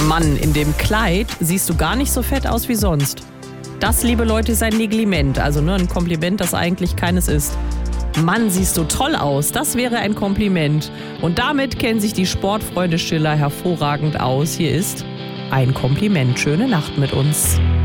Mann, in dem Kleid siehst du gar nicht so fett aus wie sonst. Das, liebe Leute, ist ein Negliment, also ein Kompliment, das eigentlich keines ist. Mann, siehst du toll aus, das wäre ein Kompliment. Und damit kennen sich die Sportfreunde Schiller hervorragend aus. Hier ist ein Kompliment. Schöne Nacht mit uns.